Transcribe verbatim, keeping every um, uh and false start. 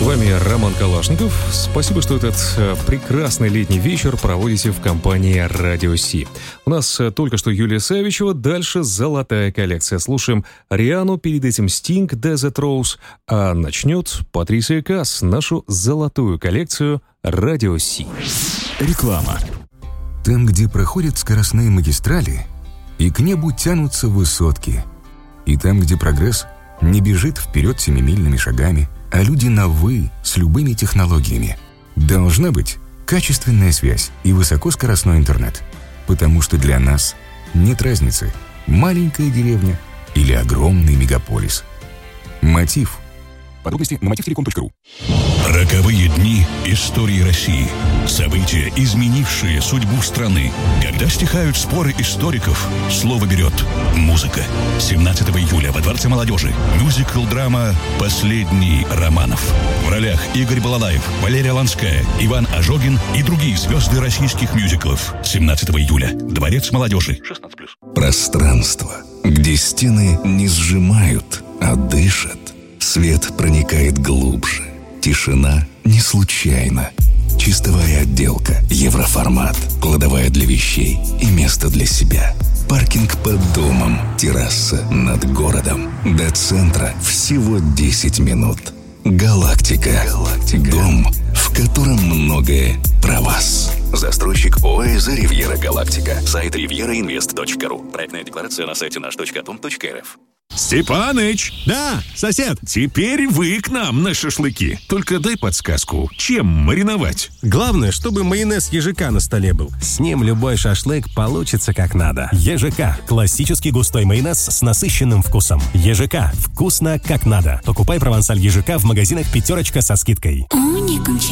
вами Роман Калашников. Спасибо, что этот прекрасный летний вечер проводите в компании Радио Си. У нас только что Юлия Савичева, дальше золотая коллекция. Слушаем Риану, перед этим Sting, Desert Rose, а начнет Патрисия Каас нашу золотую коллекцию Радио Си. Реклама. Там, где проходят скоростные магистрали, и к небу тянутся высотки, и там, где прогресс не бежит вперед семимильными шагами, а люди на «вы» с любыми технологиями. Должна быть качественная связь и высокоскоростной интернет. Потому что для нас нет разницы, маленькая деревня или огромный мегаполис. Мотив. Подробности на мотив телеком точка ру. Роковые дни истории России. События, изменившие судьбу страны. Когда стихают споры историков, слово берет музыка. семнадцатого июля во Дворце молодежи мюзикл-драма «Последний Романов». В ролях Игорь Балалаев, Валерия Ланская, Иван Ожогин и другие звезды российских мюзиклов. семнадцатого июля. Дворец молодежи. шестнадцать плюс. Пространство, где стены не сжимают, а дышат. Свет проникает глубже. Тишина не случайна. Чистовая отделка, евроформат, кладовая для вещей и место для себя. Паркинг под домом, терраса над городом. До центра всего десять минут. Галактика. Галактика. Дом, в котором многое про вас. Застройщик ОАЭ «За Ривьера Галактика». Сайт ривьера инвест точка ру. Проектная декларация на сайте наш точка том точка эр эф. Степаныч! Да, сосед! Теперь вы к нам на шашлыки. Только дай подсказку, чем мариновать? Главное, чтобы майонез ежика на столе был. С ним любой шашлык получится как надо. ежика – классический густой майонез с насыщенным вкусом. ежика – вкусно как надо. Покупай провансаль ежика в магазинах «Пятерочка» со скидкой.